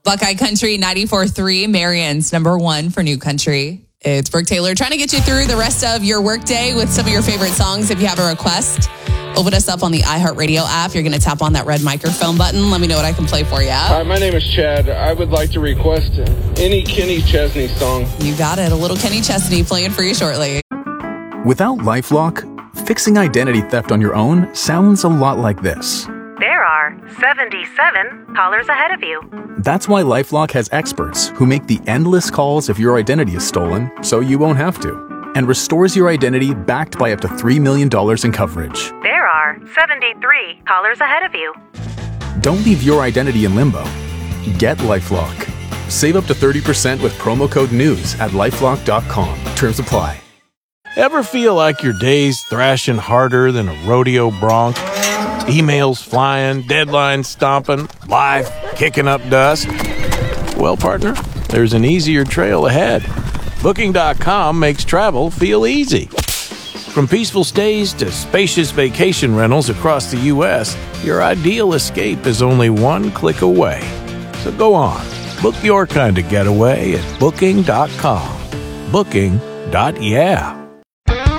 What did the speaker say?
Buckeye Country 94.3, Marion's number one for new country. It's Brooke Taylor trying to get you through the rest of your workday with some of your favorite songs. If you have a request, open us up on the iHeartRadio app. You're going to tap on that red microphone button. Let me know what I can play for you. Hi, my name is Chad. I would like to request any Kenny Chesney song. You got it. A little Kenny Chesney playing for you shortly. Without LifeLock, fixing identity theft on your own sounds a lot like this. There are 77 callers ahead of you. That's why LifeLock has experts who make the endless calls if your identity is stolen, so you won't have to, and restores your identity backed by up to $3 million in coverage. There are 73 callers ahead of you. Don't leave your identity in limbo. Get LifeLock. Save up to 30% with promo code NEWS at LifeLock.com. Terms apply. Ever feel like your day's thrashing harder than a rodeo bronc? Emails flying, deadlines stomping, life kicking up dust? Well, partner, there's an easier trail ahead. Booking.com makes travel feel easy. From peaceful stays to spacious vacation rentals across the U.S., your ideal escape is only one click away. So go on, book your kind of getaway at Booking.com. Booking.yeah.